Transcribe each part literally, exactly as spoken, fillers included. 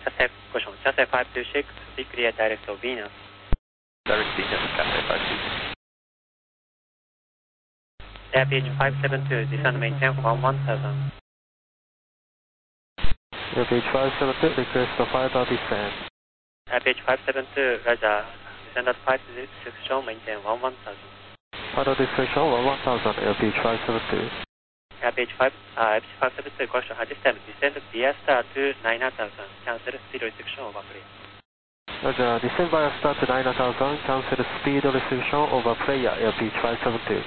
Cathay, caution, Cathay five two six, be clear direct of Venus. Direct Venus, Cathay five two six. Airpage five seven two, descend maintain one one thousand. Airpage five seven two, request for five thirty descent. Airpage five seven two, Roger, descend at five six, show maintain one one thousand. Final destination one one thousand, Airpage five seven two. Airpage five, uh, Airpage five seven two, caution, at this time, descend via star to nine thousand, cancel speed restriction over please. Roger, descend via star to nine thousand, cancel speed restriction over player, Airpage five seven two.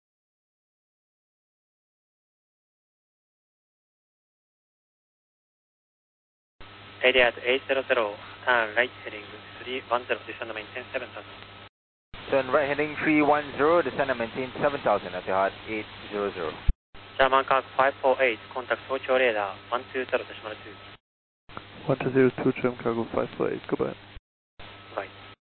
Area at eight hundred, turn right heading three one zero, descend and maintain seven thousand. Turn right heading three one zero, descend and maintain seven thousand at the heart eight hundred. German Cargo five four eight, contact Tokyo radar one two zero decimal two. one two zero two, German Cargo five four eight, goodbye. Right.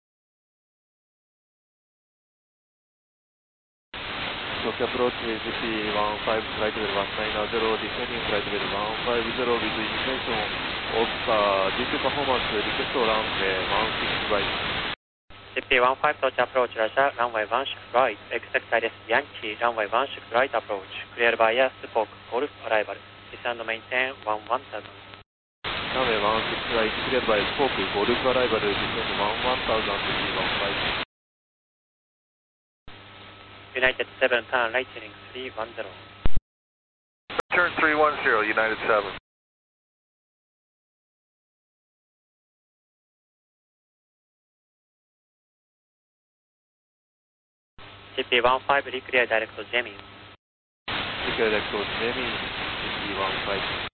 Tokyo approach A G C one five, flight level one nine zero, descending flight level one five zero with indication of uh, G P performance request runway one six right. G P one five touch approach, Roger, runway one six right, expect I S Yankee, runway one six right approach, clear via Spoke, Golf arrival, descend and maintain one one thousand. Runway one six right, cleared by Spoke, Golf arrival, descend one one thousand, G P one five. United seven, turn right heading three one zero. Turn three one zero, United seven. G P one five, reclear direct to Gemini. Reclear direct to Gemini, G P one five.